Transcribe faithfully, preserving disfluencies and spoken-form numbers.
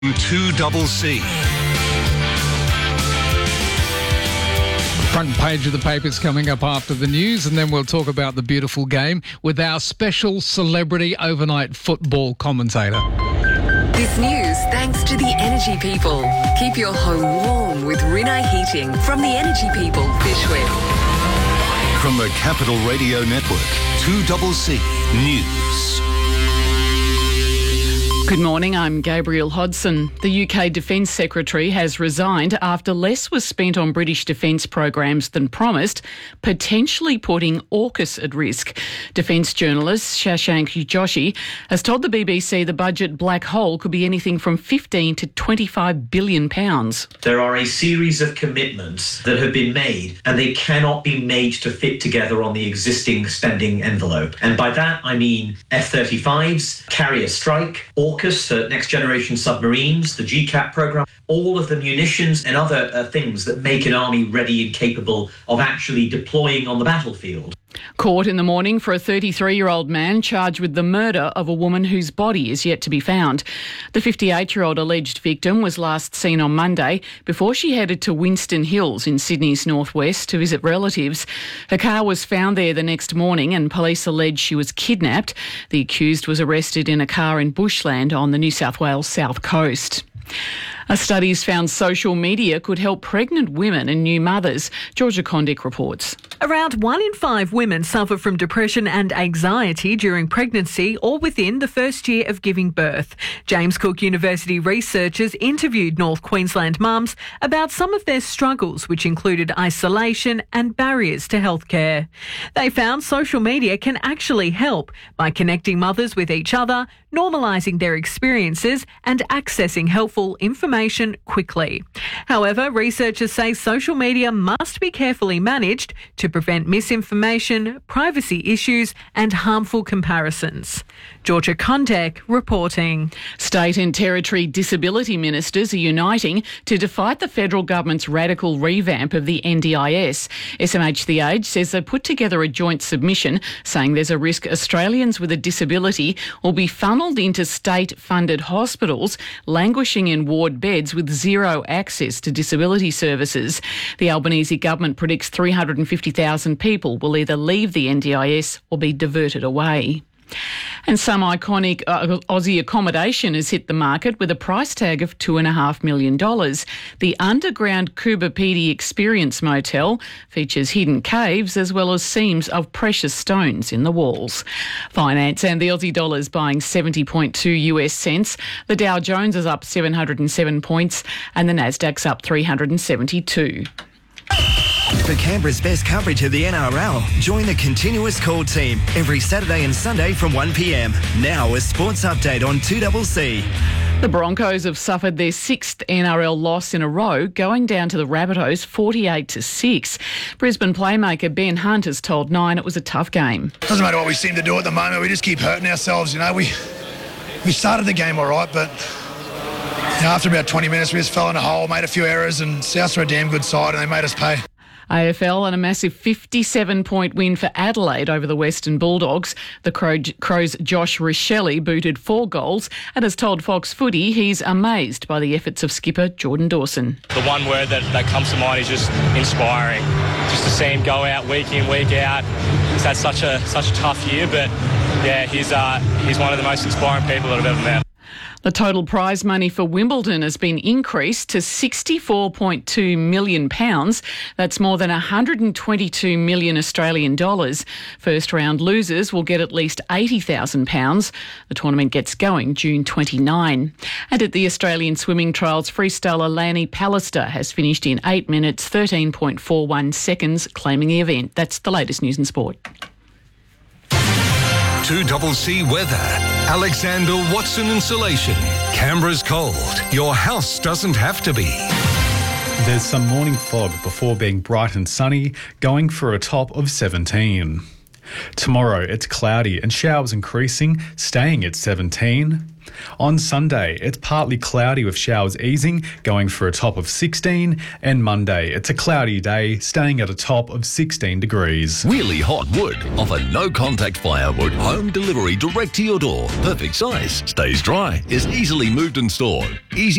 two C. Front page of the paper's coming up after the news, and then we'll talk about the beautiful game with our special celebrity overnight football commentator. This news thanks to the Energy People. Keep your home warm with Rinnai Heating from the Energy People, Fishwick. From the Capital Radio Network, two C News. Good morning, I'm Gabrielle Hodson. The U K Defence Secretary has resigned after less was spent on British defence programs than promised, potentially putting AUKUS at risk. Defence journalist Shashank Joshi has told the B B C the budget black hole could be anything from fifteen to twenty-five billion pounds. There are a series of commitments that have been made, and they cannot be made to fit together on the existing spending envelope. And by that I mean F thirty-fives, Carrier Strike, AUKUS, the next generation submarines, the G CAP programme, all of the munitions and other uh, things that make an army ready and capable of actually deploying on the battlefield. Court in the morning for a thirty-three-year-old man charged with the murder of a woman whose body is yet to be found. The fifty-eight-year-old alleged victim was last seen on Monday before she headed to Winston Hills in Sydney's northwest to visit relatives. Her car was found there the next morning and police allege she was kidnapped. The accused was arrested in a car in bushland on the New South Wales south coast. A study's found social media could help pregnant women and new mothers. Georgia Condick reports. Around one in five women suffer from depression and anxiety during pregnancy or within the first year of giving birth. James Cook University researchers interviewed North Queensland mums about some of their struggles, which included isolation and barriers to healthcare. They found social media can actually help by connecting mothers with each other, normalising their experiences and accessing helpful information quickly. However, researchers say social media must be carefully managed to prevent misinformation, privacy issues and harmful comparisons. Georgia Kondek reporting. State and Territory disability ministers are uniting to defight the federal government's radical revamp of the N D I S. S M H The Age says they put together a joint submission saying there's a risk Australians with a disability will be funnelled into state-funded hospitals, languishing in ward beds with zero access to disability services. The Albanese government predicts three hundred fifty thousand people will either leave the N D I S or be diverted away. And some iconic uh, Aussie accommodation has hit the market with a price tag of two point five million dollars. The underground Coober Pedy Experience Motel features hidden caves as well as seams of precious stones in the walls. Finance and the Aussie dollar is buying seventy point two US cents. The Dow Jones is up seven hundred seven points and the Nasdaq's up three hundred seventy-two. For Canberra's best coverage of the N R L, join the Continuous Call team every Saturday and Sunday from one p m. Now a sports update on two C C. The Broncos have suffered their sixth N R L loss in a row, going down to the Rabbitohs forty-eight to six. Brisbane playmaker Ben Hunt has told Nine it was a tough game. Doesn't matter what we seem to do at the moment, we just keep hurting ourselves. You know, we we started the game all right, but you know, after about twenty minutes we just fell in a hole, made a few errors, and Souths are a damn good side and they made us pay. A F L and a massive fifty-seven point win for Adelaide over the Western Bulldogs. The Crows' Josh Richelli booted four goals and has told Fox Footy he's amazed by the efforts of skipper Jordan Dawson. The one word that, that comes to mind is just inspiring. Just to see him go out week in, week out. He's had such a such a tough year, but yeah, he's uh, he's one of the most inspiring people that I've ever met. The total prize money for Wimbledon has been increased to sixty-four point two million pounds. That's more than one hundred twenty-two million Australian dollars. First round losers will get at least eighty thousand pounds. The tournament gets going June twenty-ninth. And at the Australian Swimming Trials, freestyler Lanny Pallister has finished in eight minutes, thirteen point four one seconds, claiming the event. That's the latest news and sport. two C C weather. Alexander Watson Insulation. Canberra's cold. Your house doesn't have to be. There's some morning fog before being bright and sunny, going for a top of seventeen. Tomorrow it's cloudy and showers increasing, staying at seventeen. On Sunday, it's partly cloudy with showers easing, going for a top of sixteen. And Monday, it's a cloudy day, staying at a top of sixteen degrees. Really Hot Wood offer no-contact firewood, home delivery direct to your door. Perfect size, stays dry, is easily moved and stored. Easy